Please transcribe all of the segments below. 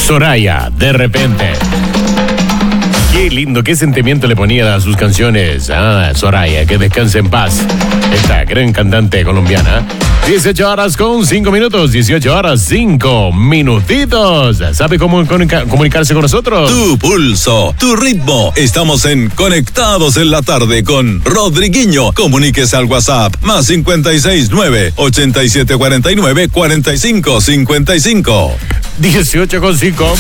Soraya, de repente. Qué lindo, qué sentimiento le ponía a sus canciones. Soraya, que descanse en paz. Esta gran cantante colombiana. 18 horas con 5 minutos, 18 horas 5 minutitos. ¿Sabe cómo comunicarse con nosotros? Tu pulso, tu ritmo. Estamos en Conectados en la Tarde con Rodriguinho. Comuníquese al WhatsApp más 569-8749-4555. 18 con 5.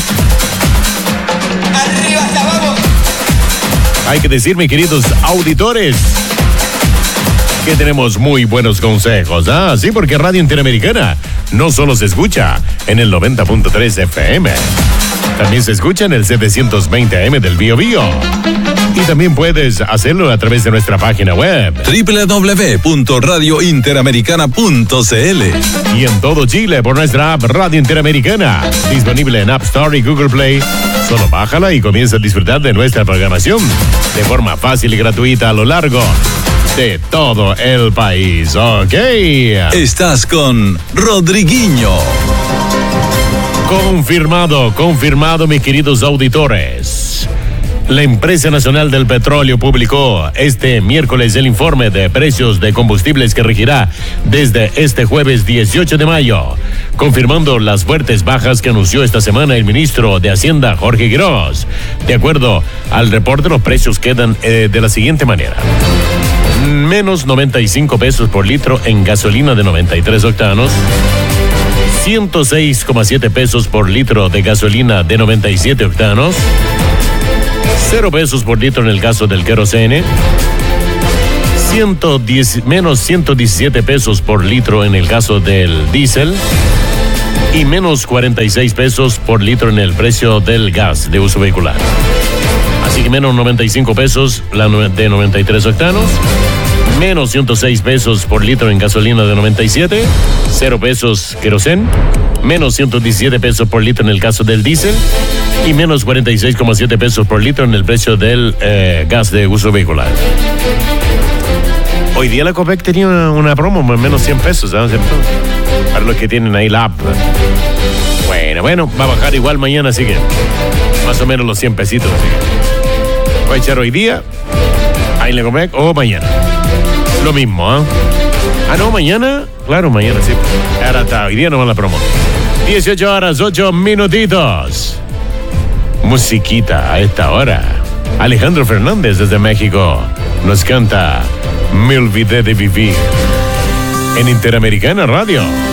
Arriba hasta abajo. Hay que decir, mis queridos auditores, que tenemos muy buenos consejos. Sí, porque Radio Interamericana no solo se escucha en el 90.3 FM, también se escucha en el 720 AM del Bío Bío. Y también puedes hacerlo a través de nuestra página web www.radiointeramericana.cl y en todo Chile por nuestra app Radio Interamericana, disponible en App Store y Google Play. Solo bájala y comienza a disfrutar de nuestra programación de forma fácil y gratuita a lo largo de todo el país. Ok. Estás con Rodriguinho. Confirmado, mis queridos auditores. La Empresa Nacional del Petróleo publicó este miércoles el informe de precios de combustibles que regirá desde este jueves 18 de mayo, confirmando las fuertes bajas que anunció esta semana el ministro de Hacienda, Jorge Gros. De acuerdo al reporte, los precios quedan de la siguiente manera. Menos 95 pesos por litro en gasolina de 93 octanos, 106,7 pesos por litro de gasolina de 97 octanos, 0 pesos por litro en el caso del querosene, menos 117 pesos por litro en el caso del diésel y menos 46 pesos por litro en el precio del gas de uso vehicular. Así que menos 95 pesos la de 93 octanos, menos 106 pesos por litro en gasolina de 97, 0 pesos querosén, menos 117 pesos por litro en el caso del diésel y menos 46,7 pesos por litro en el precio del gas de uso vehicular. Hoy día la Copec tenía una promo, menos 100 pesos, ¿sabes? Para los que tienen ahí la app. Bueno, va a bajar igual mañana, así que más o menos los 100 pesitos. Voy a echar hoy día, ahí la Copec, o mañana. Lo mismo, no, mañana, claro, mañana sí. Ahora está, hoy día no va la promo. 18 horas, 8 minutitos. Musiquita a esta hora. Alejandro Fernández desde México nos canta Me olvidé de vivir en Interamericana Radio.